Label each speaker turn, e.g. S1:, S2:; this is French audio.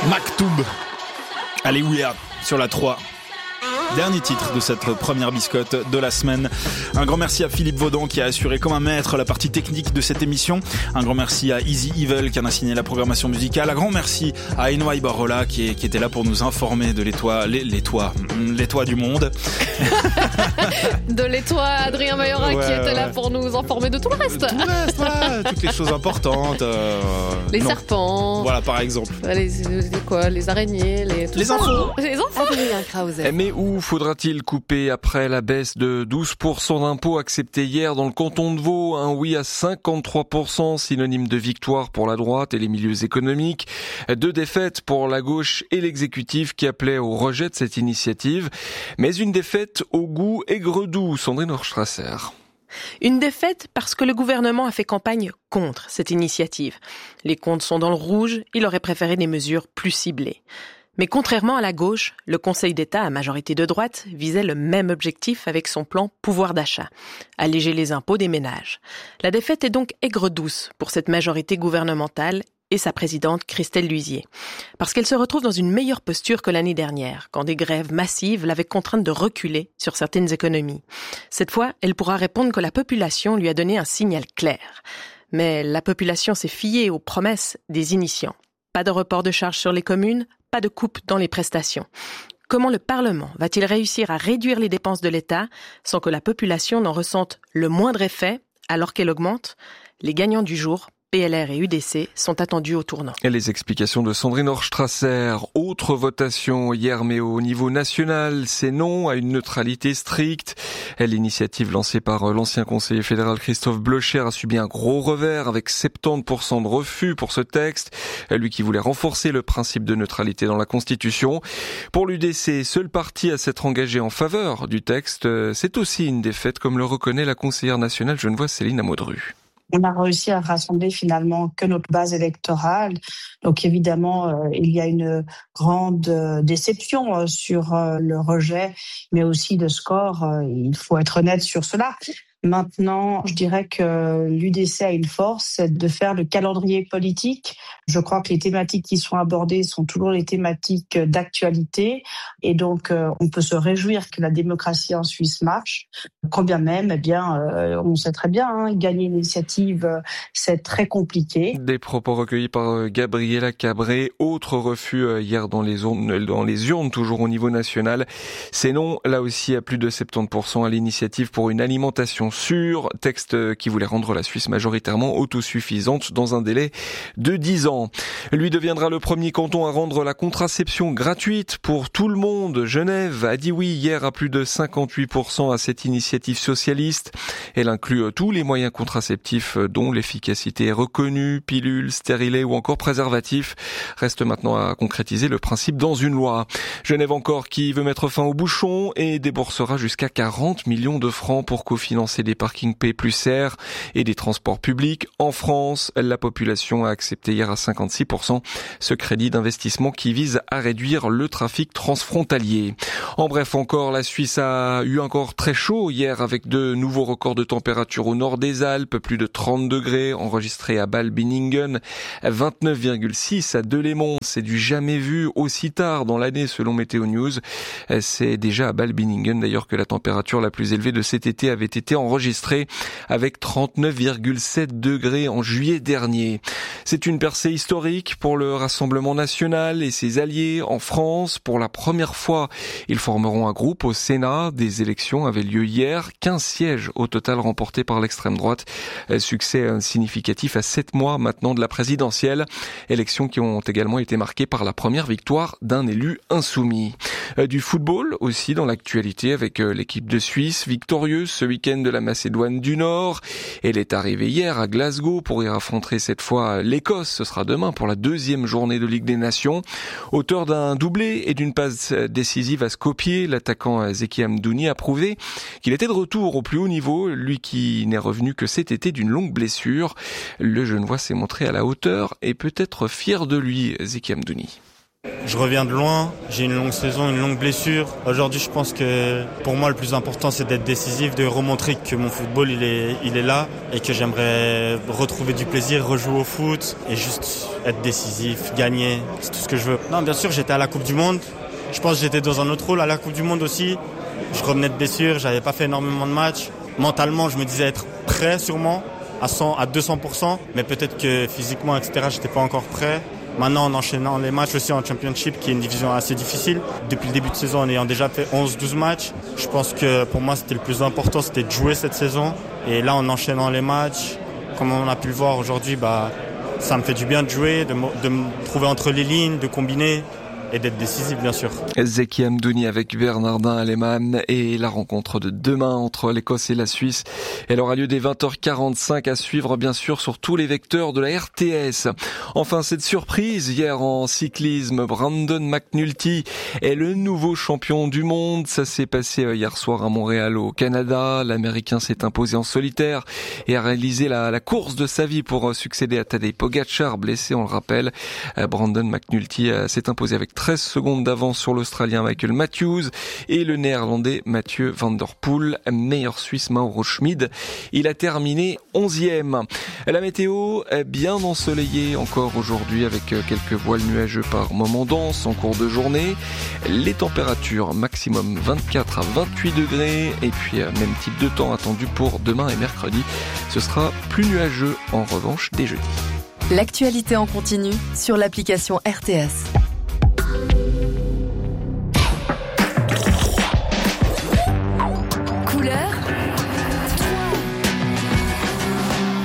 S1: Maktoum. Alléluia sur la 3. Dernier titre de cette première biscotte de la semaine. Un grand merci à Philippe Vaudan qui a assuré comme un maître la partie technique de cette émission. Un grand merci à Easy Evil qui en a signé la programmation musicale. Un grand merci à Enoa Ibarola qui était là pour nous informer de l'étoile du monde.
S2: De l'étoile Adrien Mayora qui était là pour nous informer de tout le reste.
S1: Tout le reste, voilà, toutes les choses importantes.
S2: Les serpents.
S1: Voilà, par exemple.
S2: Les araignées,
S1: les infos.
S2: Les enfants. Adrien Krause.
S3: Mais où faudra-t-il couper après la baisse de 12% d'impôts acceptée hier dans le canton de Vaud? Un oui à 53%, synonyme de victoire pour la droite et les milieux économiques. 2 défaites pour la gauche et l'exécutif qui appelait au rejet de cette initiative. Mais une défaite au goût aigre-doux, Sandrine Horstrasser.
S4: Une défaite parce que le gouvernement a fait campagne contre cette initiative. Les comptes sont dans le rouge, il aurait préféré des mesures plus ciblées. Mais contrairement à la gauche, le Conseil d'État à majorité de droite visait le même objectif avec son plan pouvoir d'achat, alléger les impôts des ménages. La défaite est donc aigre-douce pour cette majorité gouvernementale et sa présidente Christelle Luisier, parce qu'elle se retrouve dans une meilleure posture que l'année dernière, quand des grèves massives l'avaient contrainte de reculer sur certaines économies. Cette fois, elle pourra répondre que la population lui a donné un signal clair. Mais la population s'est fiée aux promesses des initiants. Pas de report de charges sur les communes, pas de coupe dans les prestations. Comment le Parlement va-t-il réussir à réduire les dépenses de l'État sans que la population n'en ressente le moindre effet alors qu'elle augmente? Les gagnants du jour, PLR et UDC, sont attendus au tournant.
S3: Et les explications de Sandrine Horstrasser. Autre votation hier, mais au niveau national, c'est non à une neutralité stricte. L'initiative lancée par l'ancien conseiller fédéral Christophe Blocher a subi un gros revers avec 70% de refus pour ce texte. Lui qui voulait renforcer le principe de neutralité dans la Constitution. Pour l'UDC, seul parti à s'être engagé en faveur du texte, c'est aussi une défaite, comme le reconnaît la conseillère nationale genevoise Céline Amodru.
S5: On a réussi à rassembler finalement que notre base électorale. Donc évidemment, il y a une grande déception sur le rejet, mais aussi le score. Il faut être honnête sur cela. Maintenant, je dirais que l'UDC a une force, c'est de faire le calendrier politique. Je crois que les thématiques qui sont abordées sont toujours les thématiques d'actualité. Et donc, on peut se réjouir que la démocratie en Suisse marche. Quand bien même, on sait très bien, gagner une initiative, c'est très compliqué.
S3: Des propos recueillis par Gabriela Cabré. Autre refus hier dans les urnes, toujours au niveau national. C'est non, là aussi, à plus de 70% à l'initiative pour une alimentation sûre. Texte qui voulait rendre la Suisse majoritairement autosuffisante dans un délai de 10 ans. Lui deviendra le premier canton à rendre la contraception gratuite pour tout le monde. Genève a dit oui hier à plus de 58% à cette initiative socialiste. Elle inclut tous les moyens contraceptifs dont l'efficacité est reconnue, pilules, stérilets ou encore préservatifs. Reste maintenant à concrétiser le principe dans une loi. Genève encore qui veut mettre fin aux bouchons et déboursera jusqu'à 40 millions de francs pour cofinancer des parkings P+R et des transports publics. En France, la population a accepté hier à 56% ce crédit d'investissement qui vise à réduire le trafic transfrontalier. En bref, encore, la Suisse a eu encore très chaud hier avec de nouveaux records de température au nord des Alpes, plus de 30 degrés enregistrés à Bâle-Binningen, 29,6 à Delémont. C'est du jamais vu aussi tard dans l'année selon Météo News. C'est déjà à Bâle-Binningen d'ailleurs que la température la plus élevée de cet été avait été enregistrée avec 39,7 degrés en juillet dernier. C'est une percée historique pour le Rassemblement national et ses alliés en France. Pour la première fois, ils formeront un groupe au Sénat. Des élections avaient lieu hier. 15 sièges au total remportés par l'extrême droite. Succès significatif à 7 mois maintenant de la présidentielle. Élections qui ont également été marquées par la première victoire d'un élu insoumis. Du football aussi dans l'actualité avec l'équipe de Suisse victorieuse ce week-end de la Macédoine du Nord. Elle est arrivée hier à Glasgow pour y affronter cette fois l'Écosse. Ce sera demain pour la 2e journée de Ligue des Nations. Auteur d'un doublé et d'une passe décisive à Skopje, l'attaquant Zeki Amdouni a prouvé qu'il était de retour au plus haut niveau, lui qui n'est revenu que cet été d'une longue blessure. Le Genevois s'est montré à la hauteur et peut être fier de lui, Zeki Amdouni.
S6: Je reviens de loin, j'ai une longue saison, une longue blessure. Aujourd'hui, je pense que pour moi, le plus important, c'est d'être décisif, de remontrer que mon football, il est là et que j'aimerais retrouver du plaisir, rejouer au foot et juste être décisif, gagner, c'est tout ce que je veux. Non, bien sûr, j'étais à la Coupe du Monde. Je pense que j'étais dans un autre rôle à la Coupe du Monde aussi. Je revenais de blessure, j'avais pas fait énormément de matchs. Mentalement, je me disais être prêt sûrement, à 200%, mais peut-être que physiquement, etc., j'étais pas encore prêt. Maintenant, en enchaînant les matchs aussi en Championship, qui est une division assez difficile, depuis le début de saison, en ayant déjà fait 11-12 matchs, je pense que pour moi, c'était le plus important, c'était de jouer cette saison. Et là, en enchaînant les matchs, comme on a pu le voir aujourd'hui, ça me fait du bien de jouer, de me trouver entre les lignes, de combiner et d'être décisif, bien sûr.
S3: Zeki Hamdouni avec Bernardin Aleman et la rencontre de demain entre l'Écosse et la Suisse. Elle aura lieu dès 20h45 à suivre, bien sûr, sur tous les vecteurs de la RTS. Enfin, cette surprise hier en cyclisme, Brandon McNulty est le nouveau champion du monde. Ça s'est passé hier soir à Montréal au Canada. L'Américain s'est imposé en solitaire et a réalisé la course de sa vie pour succéder à Tadej Pogačar, blessé, on le rappelle. Brandon McNulty s'est imposé avec 13 secondes d'avance sur l'Australien Michael Matthews et le Néerlandais Mathieu Van Der Poel, meilleur Suisse Mauro Schmid. Il a terminé 11e. La météo est bien ensoleillée encore aujourd'hui avec quelques voiles nuageux par moments denses en cours de journée. Les températures maximum 24 à 28 degrés et puis même type de temps attendu pour demain et mercredi. Ce sera plus nuageux en revanche dès jeudi.
S7: L'actualité en continu sur l'application RTS.